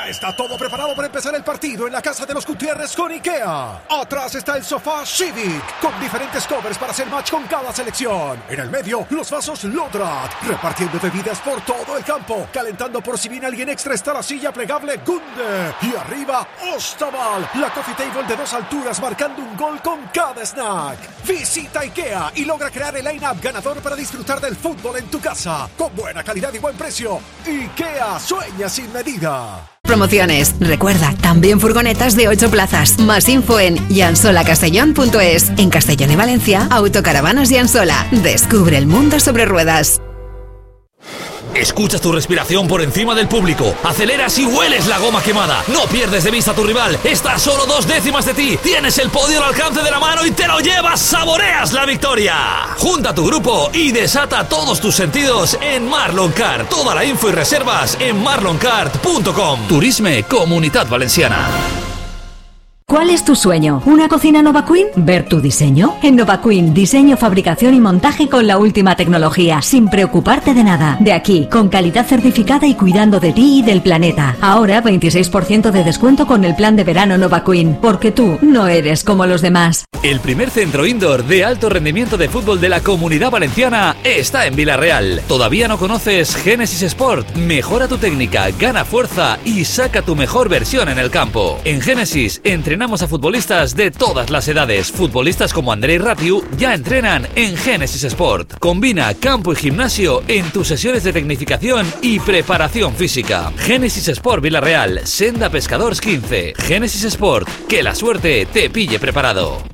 Ya está todo preparado para empezar el partido en la casa de los Gutiérrez con IKEA. Atrás está el sofá Civic, con diferentes covers para hacer match con cada selección. En el medio, los vasos Lodrat, repartiendo bebidas por todo el campo. Calentando por si viene alguien extra está la silla plegable Gunde. Y arriba, Ostaval, la coffee table de 2 alturas marcando un gol con cada snack. Visita IKEA y logra crear el line-up ganador para disfrutar del fútbol en tu casa. Con buena calidad y buen precio. IKEA, sueña sin medida. Promociones. Recuerda, también furgonetas de 8 plazas. Más info en jansolacastellón.es. En Castellón y Valencia, Autocaravanas Jansola. Descubre el mundo sobre ruedas. Escuchas tu respiración por encima del público. Aceleras y hueles la goma quemada. No pierdes de vista a tu rival. Está a solo 2 décimas de ti. Tienes el podio al alcance de la mano y te lo llevas. Saboreas la victoria. Junta a tu grupo y desata todos tus sentidos en Marlon Kart. Toda la info y reservas en marlonkart.com. Turisme Comunitat Valenciana. ¿Cuál es tu sueño? ¿Una cocina Nova Queen? ¿Ver tu diseño? En Nova Queen, diseño, fabricación y montaje con la última tecnología, sin preocuparte de nada. De aquí, con calidad certificada y cuidando de ti y del planeta. Ahora 26% de descuento con el plan de verano Nova Queen, porque tú no eres como los demás. El primer centro indoor de alto rendimiento de fútbol de la Comunidad Valenciana está en Villarreal. ¿Todavía no conoces Génesis Sport? Mejora tu técnica, gana fuerza y saca tu mejor versión en el campo. En Génesis entrenamos a futbolistas de todas las edades. Futbolistas como Andrei Ratiu ya entrenan en Génesis Sport. Combina campo y gimnasio en tus sesiones de tecnificación y preparación física. Génesis Sport Villarreal, Senda Pescadors 15. Génesis Sport, que la suerte te pille preparado.